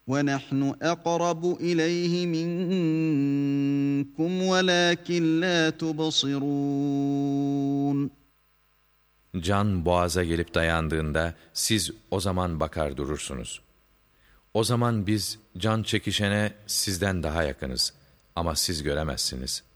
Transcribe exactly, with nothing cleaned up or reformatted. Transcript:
وَنَحْنُ أَقْرَبُ إِلَيْهِ مِنكُمْ وَلَكِنْ لَا تُبْصِرُونَ Can boğaza gelip dayandığında siz o zaman bakar durursunuz. O zaman biz can çekişene sizden daha yakınız ama siz göremezsiniz.